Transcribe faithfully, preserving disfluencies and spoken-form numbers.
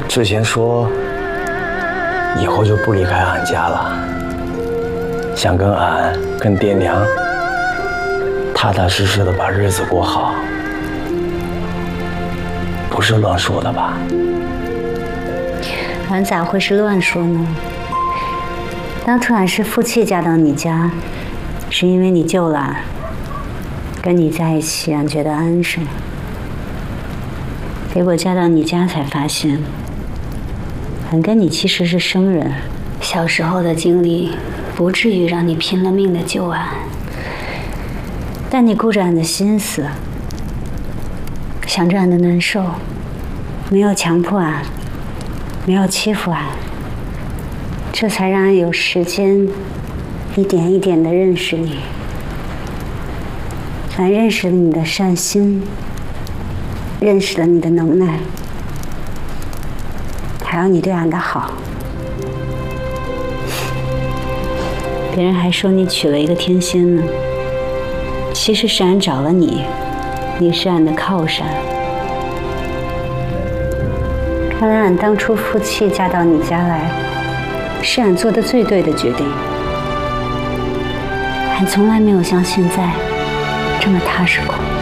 之前说以后就不离开俺家了，想跟俺跟爹娘踏踏实实的把日子过好，不是乱说的吧？ 俺咋会是乱说呢？当初俺是负气嫁到你家，是因为你救了俺，跟你在一起俺觉得安生。结果嫁到你家才发现，俺跟你其实是生人，小时候的经历不至于让你拼了命的救俺，但你顾着俺的心思，想着俺的难受，没有强迫俺，没有欺负俺，这才让俺有时间一点一点的认识你。俺认识了你的善心，认识了你的能耐，还有你对俺的好。别人还说你娶了一个天仙呢，其实是俺找了你，你是俺的靠山。看来俺当初负气嫁到你家来，是俺做的最对的决定。俺从来没有像现在这么踏实过。